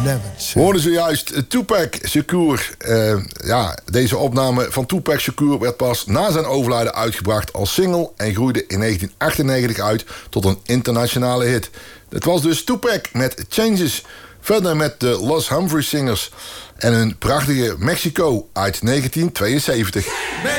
We hoorden zojuist Tupac Shakur. Deze opname van Tupac Shakur werd pas na zijn overlijden uitgebracht als single en groeide in 1998 uit tot een internationale hit. Het was dus Tupac met Changes. Verder met de Los Humphrey Singers en hun prachtige Mexico uit 1972.